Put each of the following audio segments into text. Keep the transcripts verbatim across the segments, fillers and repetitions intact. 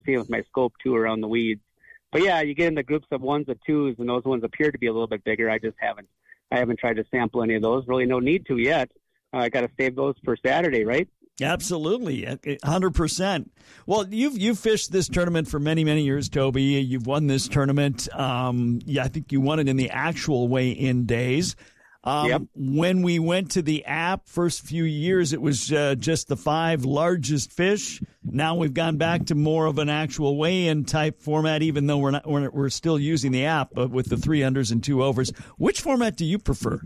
see it with my scope too around the weeds. But yeah, you get in the groups of ones and twos, and those ones appear to be a little bit bigger. I just haven't, I haven't tried to sample any of those. Really, no need to yet. Uh, I got to save those for Saturday, right? Absolutely, one hundred percent. Well, you've you've fished this tournament for many, many years, Toby. You've won this tournament. Um, yeah, I think you won it in the actual weigh-in days. Um, yep. When we went to the app, first few years, it was uh, just the five largest fish. Now we've gone back to more of an actual weigh-in type format, even though we're not we're, we're still using the app, but with the three unders and two overs. Which format do you prefer?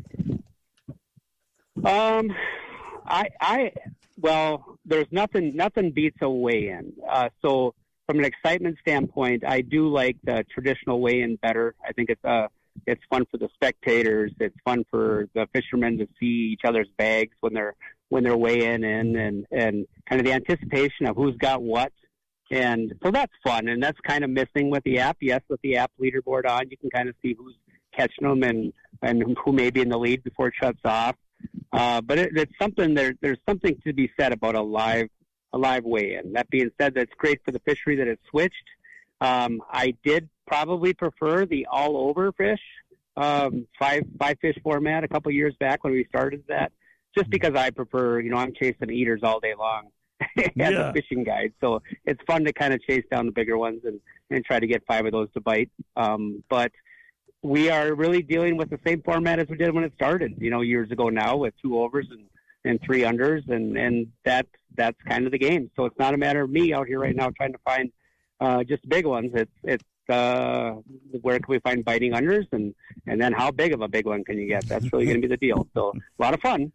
Um, I I well, there's nothing nothing beats a weigh-in. Uh, so from an excitement standpoint, I do like the traditional weigh-in better. I think it's uh It's fun for the spectators. It's fun for the fishermen to see each other's bags when they're when they're weighing in, and and kind of the anticipation of who's got what. And so that's fun, and that's kind of missing with the app. Yes, with the app leaderboard on, you can kind of see who's catching them and and who may be in the lead before it shuts off. Uh, but it, it's something there. There's something to be said about a live a live weigh-in. That being said, that's great for the fishery that it's switched. Um, I did probably prefer the all over fish, um, five, five fish format a couple years back when we started that, just because I prefer, you know, I'm chasing eaters all day long as yeah. a fishing guide. So it's fun to kind of chase down the bigger ones and, and try to get five of those to bite. Um, but we are really dealing with the same format as we did when it started, you know, years ago now, with two overs and, and three unders. And, and that, that's kind of the game. So it's not a matter of me out here right now trying to find Uh, just big ones. It's it's uh, where can we find biting unders, and and then how big of a big one can you get? That's really going to be the deal. So a lot of fun.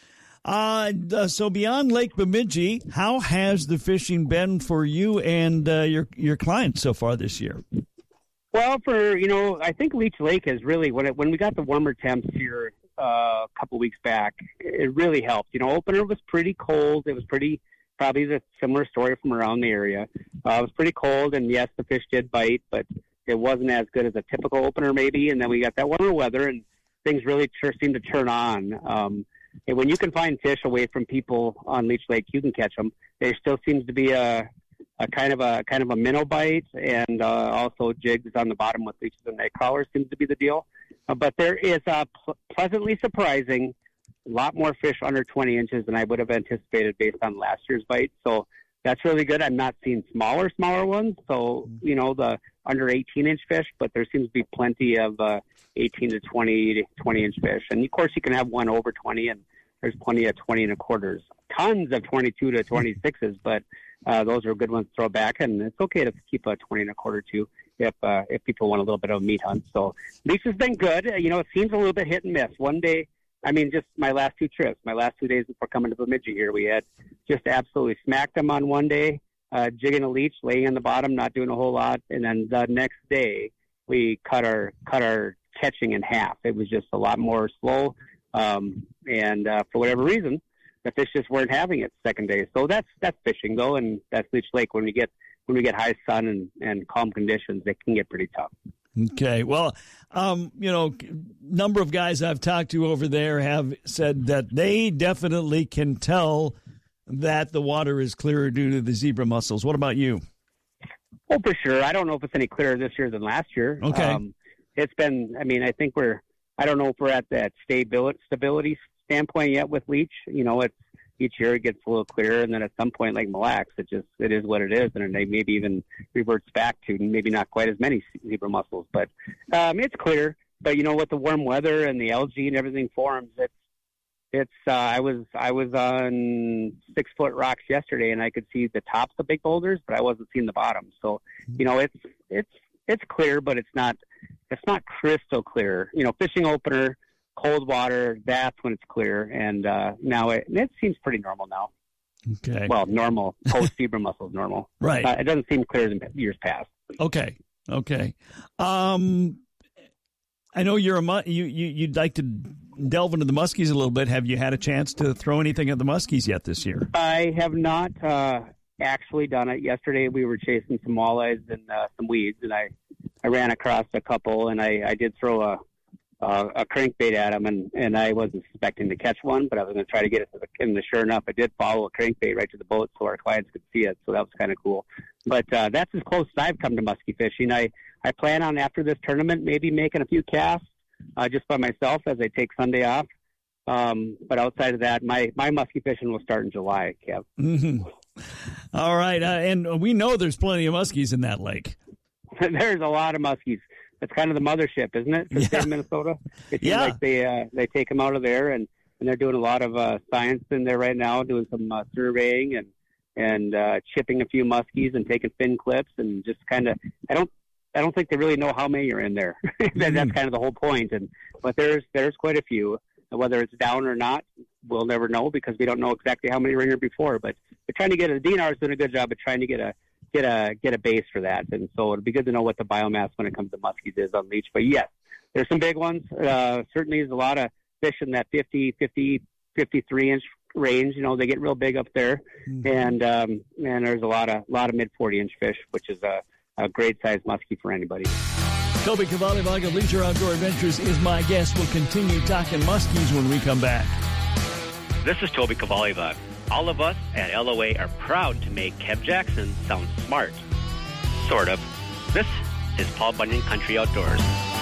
Uh, so beyond Lake Bemidji, how has the fishing been for you and uh, your your clients so far this year? Well, for you know, I think Leech Lake has really when it when we got the warmer temps here uh, a couple weeks back, it really helped. You know, opener was pretty cold. It was pretty. Probably the similar story from around the area. Uh, it was pretty cold, and yes, the fish did bite, but it wasn't as good as a typical opener maybe. And then we got that warmer weather, and things really sure seemed to turn on. Um, and when you can find fish away from people on Leech Lake, you can catch them. There still seems to be a, a kind of a kind of a minnow bite, and uh, also jigs on the bottom with leeches and night crawlers seems to be the deal. Uh, but there is a pl- pleasantly surprising. A lot more fish under twenty inches than I would have anticipated based on last year's bite. So that's really good. I'm not seeing smaller, smaller ones. So, you know, the under eighteen inch fish, but there seems to be plenty of uh, eighteen to twenty, twenty inch fish. And of course you can have one over twenty, and there's plenty of twenty and a quarters, tons of twenty-two to twenty-sixes, but uh, those are good ones to throw back. And it's okay to keep a twenty and a quarter too, if, uh, if people want a little bit of a meat hunt. So Leech has been good. You know, it seems a little bit hit and miss. One day, I mean, just my last two trips, my last two days before coming to Bemidji here, we had just absolutely smacked them on one day, uh, jigging a leech, laying on the bottom, not doing a whole lot. And then the next day, we cut our cut our catching in half. It was just a lot more slow. Um, and uh, for whatever reason, the fish just weren't having it second day. So that's that's fishing, though, and that's Leech Lake. When we get when we get high sun and, and calm conditions, it can get pretty tough. Okay. Well, um, you know, number of guys I've talked to over there have said that they definitely can tell that the water is clearer due to the zebra mussels. What about you? Well, for sure. I don't know if it's any clearer this year than last year. Okay. Um, it's been, I mean, I think we're, I don't know if we're at that stability, stability standpoint yet with Leech. You know, it's, each year it gets a little clearer, and then at some point, like Mille Lacs, it just it is what it is, and it maybe even reverts back to maybe not quite as many zebra mussels, but um, it's clear. But you know, with the warm weather and the algae and everything forms, it's it's. Uh, I was I was on six foot rocks yesterday, and I could see the tops of big boulders, but I wasn't seeing the bottom. So you know, it's it's it's clear, but it's not it's not crystal clear. You know, fishing opener. Cold water, that's when it's clear, and uh, now it, it seems pretty normal now. Okay. Well, normal. Post zebra mussels, normal. Right. Uh, it doesn't seem clear as in years past. Okay. Okay. Um, I know you're a mu- you, you you'd like to delve into the muskies a little bit. Have you had a chance to throw anything at the muskies yet this year? I have not uh, actually done it. Yesterday we were chasing some walleyes and uh, some weeds, and I I ran across a couple, and I, I did throw a. uh, a crankbait at them, and, and I wasn't expecting to catch one, but I was going to try to get it to the, and sure enough, I did follow a crankbait right to the boat so our clients could see it, so that was kind of cool. But uh, that's as close as I've come to muskie fishing. I, I plan on, after this tournament, maybe making a few casts uh, just by myself as I take Sunday off. Um, but outside of that, my, my muskie fishing will start in July, Kev. Mm-hmm. All right, uh, and we know there's plenty of muskies in that lake. There's a lot of muskies. It's kind of the mothership, isn't it, for yeah. the state of Minnesota? It seems yeah. like they uh, they take them out of there, and, and they're doing a lot of uh, science in there right now, doing some uh, surveying and and uh, chipping a few muskies and taking fin clips and just kind of. I don't I don't think they really know how many are in there. mm-hmm. That's kind of the whole point. And but there's there's quite a few. Whether it's down or not, we'll never know because we don't know exactly how many were here before. But we're trying to get a D N R is doing a good job of trying to get a get a get a base for that, and so it'll be good to know what the biomass when it comes to muskies is on leech. But yes, there's some big ones. Uh, certainly, there's a lot of fish in that fifty, fifty, fifty-three inch range. You know, they get real big up there, mm-hmm. and um, and there's a lot of lot of mid forty inch fish, which is a, a great size muskie for anybody. Toby Kavalivag of Leisure Outdoor Adventures is my guest. We'll continue talking muskies when we come back. This is Toby Kavalivag. All of us at L O A are proud to make Kev Jackson sound smart. Sort of. This is Paul Bunyan Country Outdoors.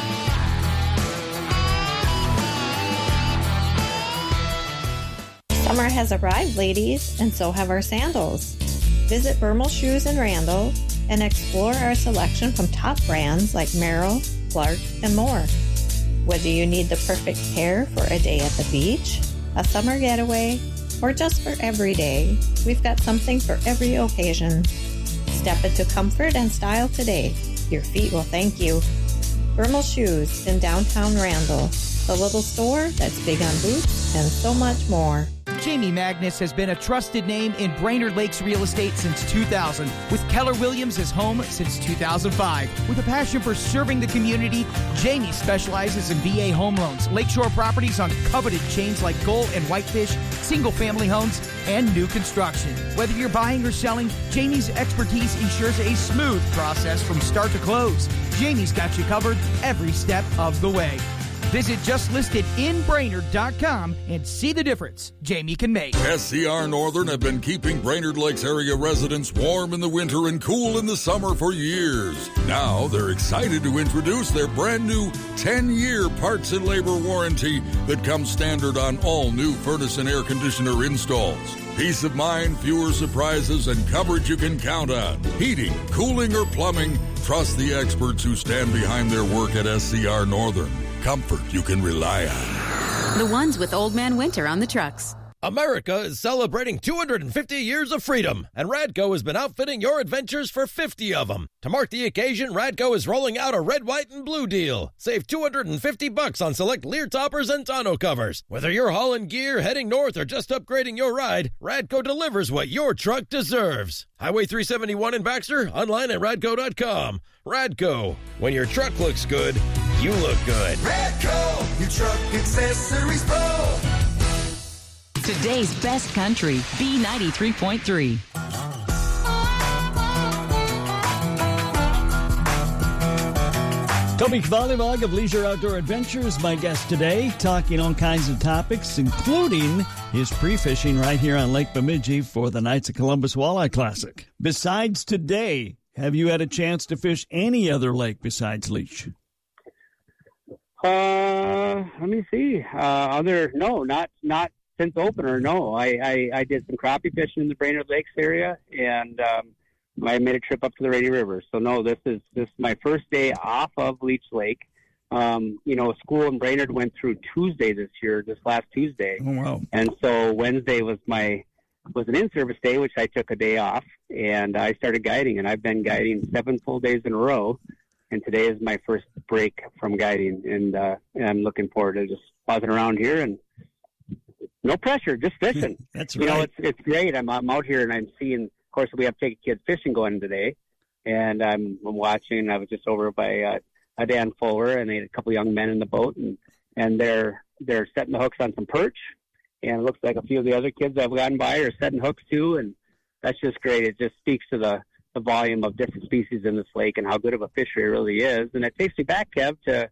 Summer has arrived, ladies, and so have our sandals. Visit Bermel Shoes in Randall and explore our selection from top brands like Merrill, Clark, and more. Whether you need the perfect pair for a day at the beach, a summer getaway, or just for every day, we've got something for every occasion. Step into comfort and style today. Your feet will thank you. Bermel Shoes in downtown Randall, the little store that's big on boots and so much more. Jamie Magnus has been a trusted name in Brainerd Lakes real estate since two thousand, with Keller Williams as home since two thousand five. With a passion for serving the community, Jamie specializes in V A home loans, lakeshore properties on coveted chains like gull and whitefish, single-family homes, and new construction. Whether you're buying or selling, Jamie's expertise ensures a smooth process from start to close. Jamie's got you covered every step of the way. Visit just listed in brainerd dot com and see the difference Jamie can make. S C R Northern have been keeping Brainerd Lakes area residents warm in the winter and cool in the summer for years. Now they're excited to introduce their brand new ten-year parts and labor warranty that comes standard on all new furnace and air conditioner installs. Peace of mind, fewer surprises, and coverage you can count on. Heating, cooling, or plumbing, trust the experts who stand behind their work at S C R Northern. Comfort you can rely on. The ones with Old Man Winter on the trucks. America is celebrating two hundred fifty years of freedom, and Radco has been outfitting your adventures for fifty of them. To mark the occasion, Radco is rolling out a red, white, and blue deal. Save two hundred fifty bucks on select Lear toppers and tonneau covers. Whether you're hauling gear, heading north, or just upgrading your ride, Radco delivers what your truck deserves. Highway three seventy-one in Baxter, online at radco dot com. Radco, when your truck looks good, you look good. Radco, your truck accessories pro. Today's best country, B ninety-three point three. Toby Kavalivag of Leisure Outdoor Adventures, my guest today, talking all kinds of topics, including his pre-fishing right here on Lake Bemidji for the Knights of Columbus Walleye Classic. Besides today, have you had a chance to fish any other lake besides Leech? Uh, let me see. Uh, other no, not not since opener. No, I, I, I did some crappie fishing in the Brainerd Lakes area, and um, I made a trip up to the Rainy River. So no, this is this is my first day off of Leech Lake. Um, you know, school in Brainerd went through Tuesday this year, this last Tuesday. Oh, wow. And so Wednesday was my was an in-service day, which I took a day off, and I started guiding, and I've been guiding seven full days in a row. And today is my first break from guiding, and, uh, and I'm looking forward to just buzzing around here and no pressure, just fishing. That's right. You know, it's it's great. I'm I'm out here and I'm seeing. Of course, we have taken kids fishing going today, and I'm, I'm watching. I was just over by uh, a Dan Fuller, and they had a couple young men in the boat, and and they're they're setting the hooks on some perch, and it looks like a few of the other kids I've gotten by are setting hooks too, and that's just great. It just speaks to the the volume of different species in this lake and how good of a fishery it really is. And it takes me back, Kev, to,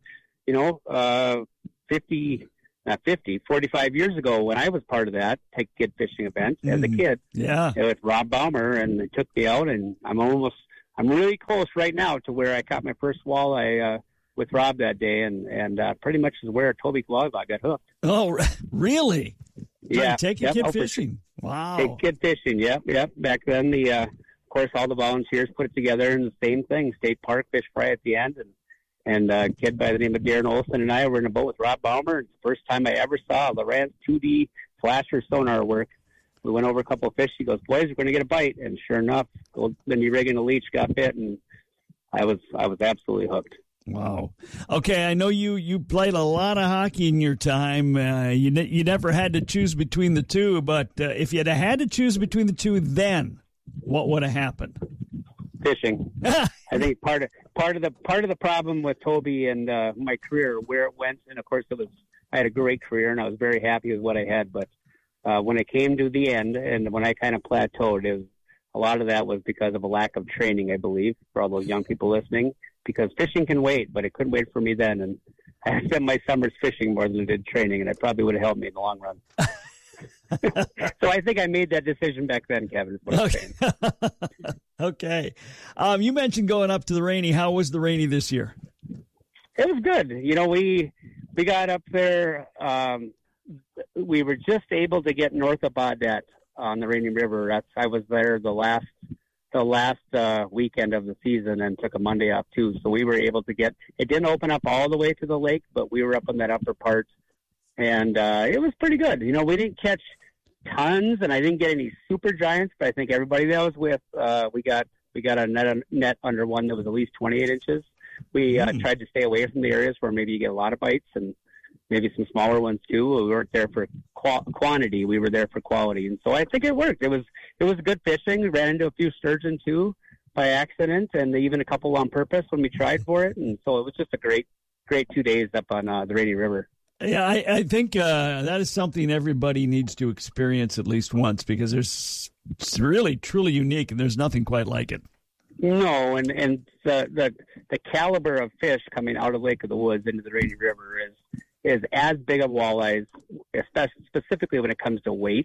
you know, uh, fifty, not fifty, forty-five years ago when I was part of that take kid fishing event mm, as a kid. Yeah. With Rob Baumer, and they took me out, and I'm almost, I'm really close right now to where I caught my first walleye, uh, with Rob that day, and, and, uh, pretty much is where Toby Kavaliva got hooked. Oh, really? Yeah. Take yep, kid oh, fishing. Wow. Take kid fishing. Yep. Yep. Back then, the, uh, of course, all the volunteers put it together, and the same thing, State Park fish fry at the end. And, and uh, a kid by the name of Darren Olson and I were in a boat with Rob Baumer. It's the first time I ever saw Lowrance two D flasher sonar work. We went over a couple of fish. He goes, boys, we're going to get a bite. And sure enough, old Mindy Riggin, the leech, got bit, and I was I was absolutely hooked. Wow. Okay, I know you, you played a lot of hockey in your time. Uh, you ne- you never had to choose between the two, but uh, if you had had to choose between the two then, what would have happened? Fishing. I think part of part of the part of the problem with Toby and uh, my career, where it went, and of course it was I had a great career and I was very happy with what I had, but uh, when it came to the end and when I kind of plateaued, it was, a lot of that was because of a lack of training, I believe, for all those young people listening. Because fishing can wait, but it couldn't wait for me then, and I spent my summers fishing more than I did training, and it probably would have helped me in the long run. So I think I made that decision back then, Kevin. Is what okay. I'm saying. Okay. Um, you mentioned going up to the Rainy. How was the Rainy this year? It was good. You know, we we got up there. Um, we were just able to get north of Baudette on the Rainy River. That's I was there the last the last uh, weekend of the season and took a Monday off too. So we were able to get. It didn't open up all the way to the lake, but we were up in that upper part, and uh, it was pretty good. You know, we didn't catch tons, and I didn't get any super giants, but I think everybody that I was with, uh, we got we got a net net under one that was at least twenty-eight inches. We uh, mm. tried to stay away from the areas where maybe you get a lot of bites, and maybe some smaller ones too. We weren't there for qu- quantity; we were there for quality, and so I think it worked. It was it was good fishing. We ran into a few sturgeon too by accident, and even a couple on purpose when we tried for it, and so it was just a great great two days up on uh, the Rainy River. Yeah, I, I think uh, that is something everybody needs to experience at least once because there's it's really truly unique, and there's nothing quite like it. No, and and the the the caliber of fish coming out of Lake of the Woods into the Rainy River is is as big of walleyes, especially specifically when it comes to weight,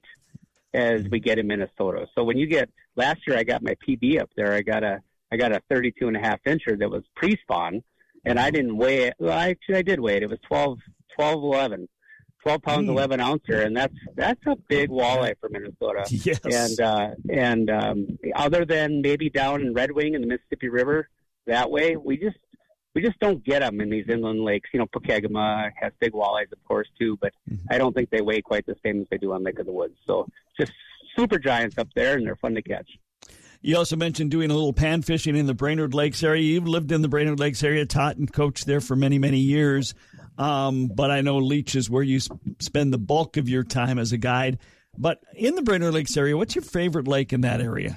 as we get in Minnesota. So when you get last year, I got my P B up there. I got a I got a thirty-two and a half incher that was pre-spawn, and I didn't weigh it. Well, actually, I did weigh it. It was twelve. twelve, eleven, twelve pounds, mm. eleven ouncer, and that's that's a big walleye for Minnesota. Yes. And uh, and um, other than maybe down in Red Wing in the Mississippi River that way, we just we just don't get them in these inland lakes. You know, Pokegama has big walleyes, of course, too, but mm-hmm. I don't think they weigh quite the same as they do on Lake of the Woods. So just super giants up there, and they're fun to catch. You also mentioned doing a little pan fishing in the Brainerd Lakes area. You've lived in the Brainerd Lakes area, taught and coached there for many, many years. Um, but I know Leech is where you sp- spend the bulk of your time as a guide. But in the Brainerd Lakes area, what's your favorite lake in that area?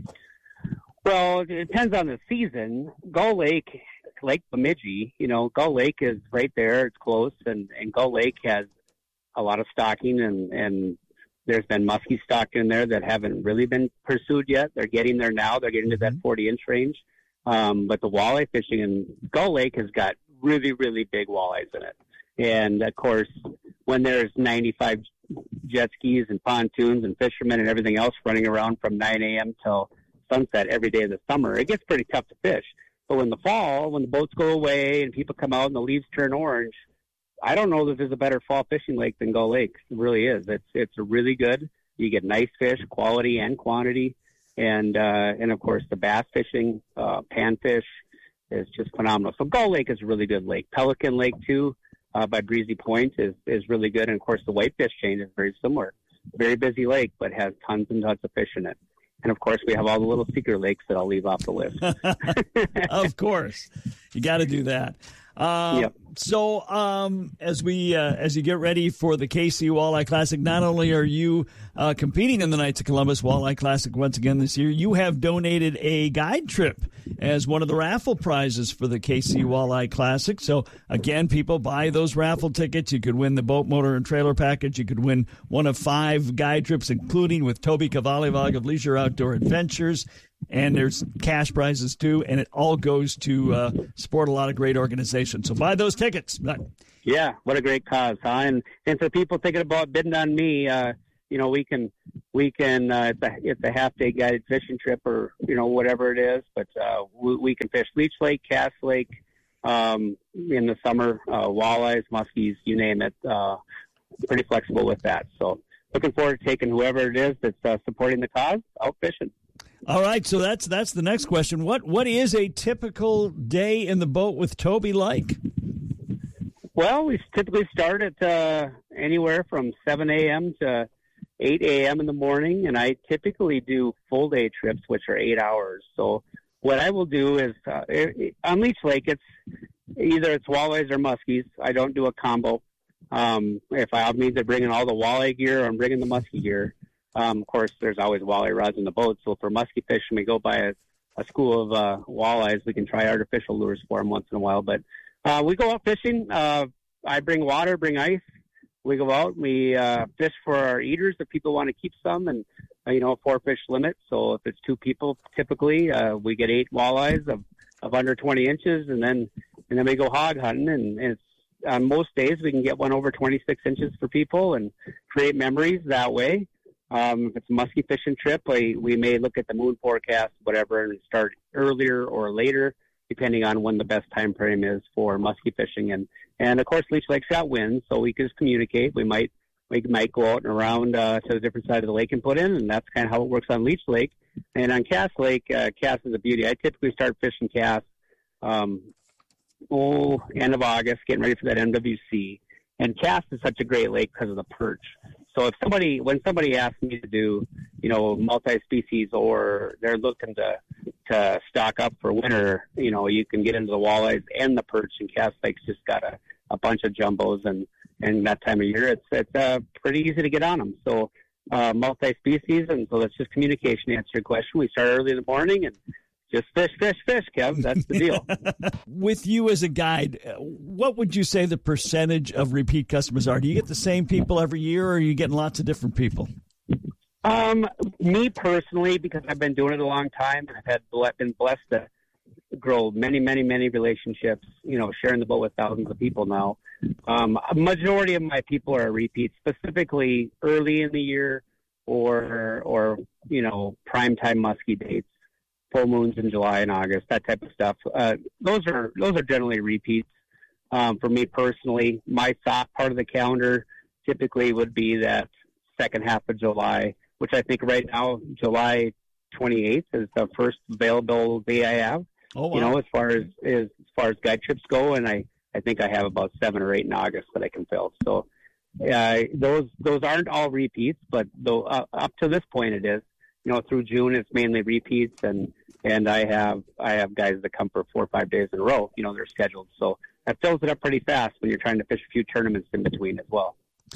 Well, it depends on the season. Gull Lake, Lake Bemidji, you know, Gull Lake is right there. It's close. And, and Gull Lake has a lot of stocking, and, and there's been muskie stock in there that haven't really been pursued yet. They're getting there now. They're getting to that forty-inch range. Um, but the walleye fishing in Gull Lake has got really, really big walleyes in it. And, of course, when there's ninety-five jet skis and pontoons and fishermen and everything else running around from nine a.m. till sunset every day of the summer, it gets pretty tough to fish. But in the fall, when the boats go away and people come out and the leaves turn orange, I don't know that there's a better fall fishing lake than Gull Lake. It really is. It's it's really good. You get nice fish, quality and quantity. And, uh, and of course, the bass fishing, uh, panfish, is just phenomenal. So Gull Lake is a really good lake. Pelican Lake, too, uh, by Breezy Point is, is really good. And, of course, the Whitefish Chain is very similar. Very busy lake, but has tons and tons of fish in it. And, of course, we have all the little secret lakes that I'll leave off the list. Of course. You got to do that. Uh, yep. So um, as we uh, as you get ready for the K C Walleye Classic, not only are you uh, competing in the Knights of Columbus Walleye Classic once again this year, you have donated a guide trip as one of the raffle prizes for the K C Walleye Classic. So again, people buy those raffle tickets. You could win the boat, motor, and trailer package. You could win one of five guide trips, including with Toby Kavaliva of Leisure Outdoor Adventures. and there's cash prizes too, and it all goes to uh, support a lot of great organizations. So buy those tickets. Yeah, what a great cause, huh? And and for people thinking about bidding on me, uh, you know, we can we can uh, it's a it's a half day guided fishing trip, or you know whatever it is, but uh, we, we can fish Leech Lake, Cass Lake, um, in the summer, uh, walleyes, muskies, you name it. Uh, pretty flexible with that. So looking forward to taking whoever it is that's uh, supporting the cause out fishing. All right, so that's that's the next question. What what is a typical day in the boat with Toby like? Well, we typically start at uh, anywhere from seven a.m. to eight a.m. in the morning, and I typically do full day trips, which are eight hours. So what I will do is uh, it, on Leech Lake, it's either it's walleyes or muskies. I don't do a combo. Um, if I'm either bringing all the walleye gear or I'm bringing the muskie gear. Um, of course, there's always walleye rods in the boat. So for muskie fishing, we go by a, a school of uh, walleyes. We can try artificial lures for them once in a while. But uh, we go out fishing. Uh, I bring water, bring ice. We go out. We uh, fish for our eaters if people want to keep some, and uh, you know, four fish limit. So if it's two people, typically uh, we get eight walleyes of, of under twenty inches, and then and then we go hog hunting. And, and it's on most days we can get one over twenty-six inches for people and create memories that way. Um, if it's a muskie fishing trip, we, we may look at the moon forecast, whatever, and start earlier or later, depending on when the best time frame is for muskie fishing. And, and of course, Leech Lake's got winds, so we can just communicate. We might we might go out and around uh, to the different side of the lake and put in, and that's kind of how it works on Leech Lake. And on Cass Lake, uh, Cass is a beauty. I typically start fishing Cass um, oh, end of August, getting ready for that M W C. And Cass is such a great lake because of the perch. So if somebody, when somebody asks me to do, you know, multi-species, or they're looking to to stock up for winter, you know, you can get into the walleyes and the perch. And Cass Lake's just got a, a bunch of jumbos, and, and that time of year, it's it's uh, pretty easy to get on them. So uh, multi-species, and so that's just communication. To answer your question, we start early in the morning and just fish, fish, fish, Kev. That's the deal. With you as a guide, what would you say the percentage of repeat customers are? Do you get the same people every year, or are you getting lots of different people? Um, me personally, because I've been doing it a long time, and I've had been blessed to grow many, many, many relationships, you know, sharing the boat with thousands of people now. Um, a majority of my people are repeats, specifically early in the year or, or you know, primetime muskie dates. Full moons in July and August, that type of stuff. Uh, those are those are generally repeats. Um, for me personally, my soft part of the calendar typically would be that second half of July, which I think right now July twenty-eighth is the first available day I have. Oh, wow. You know, as far as, as as far as guide trips go, and I, I think I have about seven or eight in August that I can fill. So uh, those those aren't all repeats, but though uh, up to this point it is. You know, through June it's mainly repeats, and and I have I have guys that come for four or five days in a row. You know, they're scheduled, so that fills it up pretty fast when you're trying to fish a few tournaments in between as well.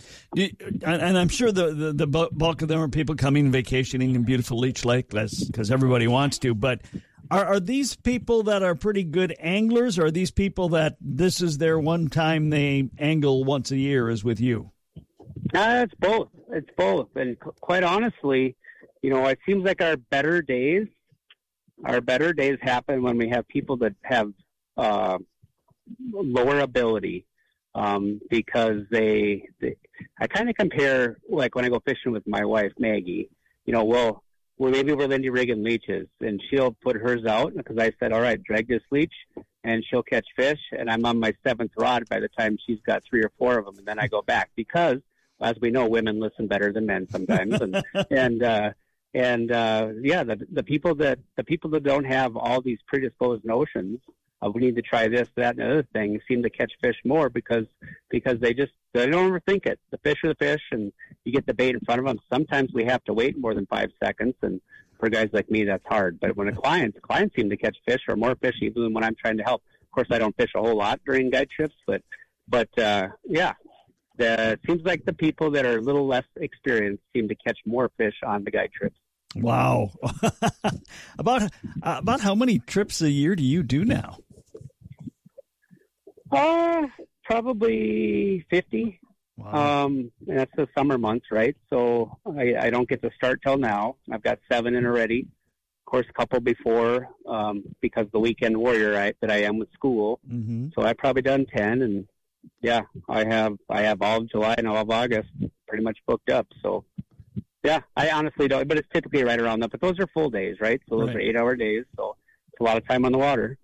And I'm sure the, the, the bulk of them are people coming vacationing in beautiful Leech Lake, because everybody wants to. But are, are these people that are pretty good anglers, or are these people that this is their one time they angle once a year is with you? Uh, it's both. It's both. And quite honestly, you know, it seems like our better days, our better days happen when we have people that have uh, lower ability, um, because they, they I kind of compare, like when I go fishing with my wife, Maggie, you know, well, well maybe we're Lindy rigging leeches, and she'll put hers out because I said, all right, drag this leech, and she'll catch fish, and I'm on my seventh rod by the time she's got three or four of them, and then I go back because, as we know, women listen better than men sometimes, and and uh, and uh, yeah, the the people that the people that don't have all these predisposed notions of we need to try this, that, and other thing seem to catch fish more because because they just they don't overthink it. The fish are the fish, and you get the bait in front of them. Sometimes we have to wait more than five seconds, and for guys like me, that's hard. But when a client clients seem to catch fish or more fish even than when I'm trying to help. Of course, I don't fish a whole lot during guide trips, but but uh, yeah. The, it seems like the people that are a little less experienced seem to catch more fish on the guide trips. Wow. about uh, about how many trips a year do you do now? Uh, probably fifty. Wow. Um, and that's the summer months, right? So I, I don't get to start till now. I've got seven in already. course, a couple before um, because the weekend warrior I, that I am with school. Mm-hmm. So I've probably done ten, and yeah, I have I have all of July and all of August pretty much booked up. So yeah, I honestly don't, but it's typically right around that. But those are full days, right? So those Right. are eight-hour days, so it's a lot of time on the water.